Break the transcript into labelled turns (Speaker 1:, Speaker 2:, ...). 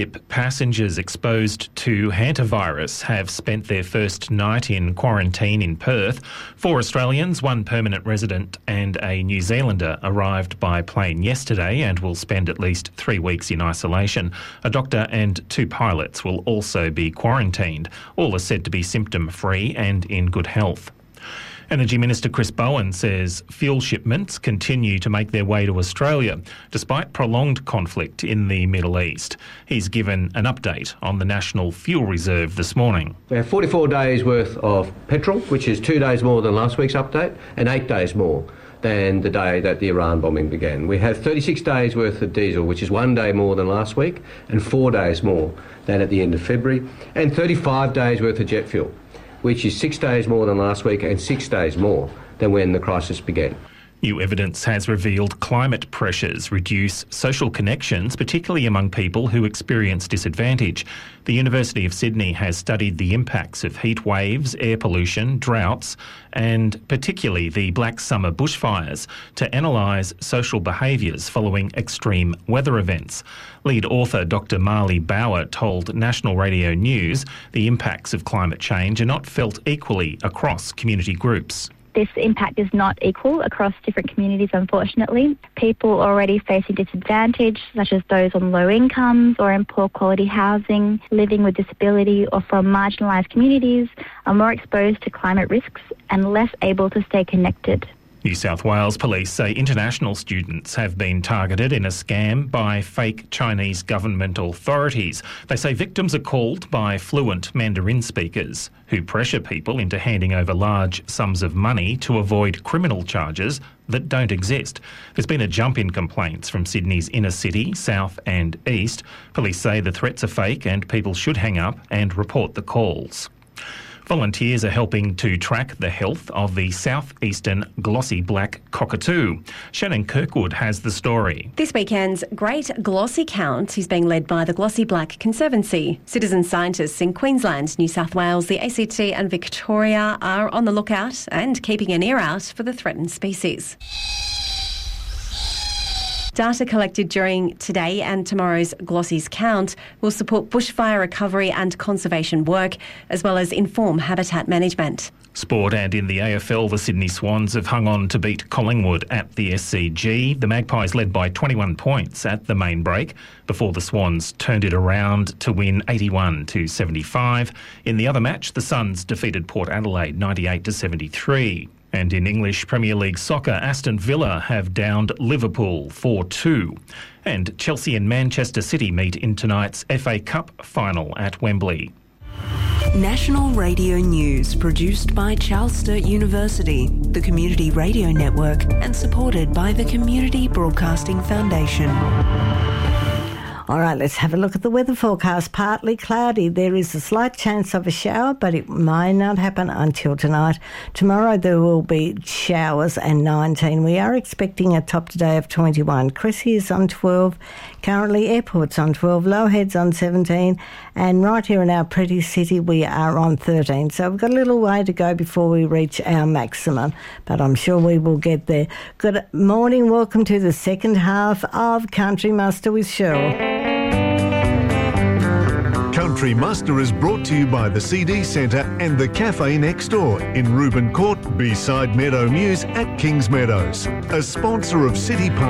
Speaker 1: Passengers exposed to hantavirus have spent their first night in quarantine in Perth. 4 Australians, 1 permanent resident and a New Zealander arrived by plane yesterday and will spend at least 3 weeks in isolation. A doctor and 2 pilots will also be quarantined. All are said to be symptom-free and in good health. Energy Minister Chris Bowen says fuel shipments continue to make their way to Australia, despite prolonged conflict in the Middle East. He's given an update on the National Fuel Reserve this morning.
Speaker 2: We have 44 days worth of petrol, which is 2 days more than last week's update, and 8 days more than the day that the Iran bombing began. We have 36 days worth of diesel, which is 1 day more than last week, and 4 days more than at the end of February, and 35 days worth of jet fuel, which is 6 days more than last week and 6 days more than when the crisis began.
Speaker 1: New evidence has revealed climate pressures reduce social connections, particularly among people who experience disadvantage. The University of Sydney has studied the impacts of heat waves, air pollution, droughts, and particularly the Black Summer bushfires to analyse social behaviours following extreme weather events. Lead author Dr. Marley Bauer told National Radio News the impacts of climate change are not felt equally across community groups.
Speaker 3: This impact is not equal across different communities, unfortunately. People already facing disadvantage, such as those on low incomes or in poor quality housing, living with disability or from marginalised communities, are more exposed to climate risks and less able to stay connected.
Speaker 1: New South Wales police say international students have been targeted in a scam by fake Chinese government authorities. They say victims are called by fluent Mandarin speakers who pressure people into handing over large sums of money to avoid criminal charges that don't exist. There's been a jump in complaints from Sydney's inner city, south and east. Police say the threats are fake and people should hang up and report the calls. Volunteers are helping to track the health of the southeastern glossy black cockatoo. Shannon Kirkwood has the story.
Speaker 4: This weekend's Great Glossy Count is being led by the Glossy Black Conservancy. Citizen scientists in Queensland, New South Wales, the ACT and Victoria are on the lookout and keeping an ear out for the threatened species. Data collected during today and tomorrow's Glossy's count will support bushfire recovery and conservation work, as well as inform habitat management.
Speaker 1: Sport, and in the AFL, the Sydney Swans have hung on to beat Collingwood at the SCG. The Magpies led by 21 points at the main break before the Swans turned it around to win 81-75. In the other match, the Suns defeated Port Adelaide 98-73. And in English Premier League soccer, Aston Villa have downed Liverpool 4-2. And Chelsea and Manchester City meet in tonight's FA Cup final at Wembley.
Speaker 5: National Radio News, produced by Charles Sturt University, the Community Radio Network, and supported by the Community Broadcasting Foundation.
Speaker 6: All right, let's have a look at the weather forecast. Partly cloudy. There is a slight chance of a shower, but it may not happen until tonight. Tomorrow there will be showers and 19. We are expecting a top today of 21. Cressy is on 12. Currently Airport's on 12. Lowhead's on 17. And right here in our pretty city we are on 13. So we've got a little way to go before we reach our maximum, but I'm sure we will get there. Good morning. Welcome to the second half of Country Muster with Cheryl.
Speaker 7: Country Muster is brought to you by the CD Centre and the Cafe Next Door in Reuben Court, beside Meadow Mews at Kings Meadows, a sponsor of City Park.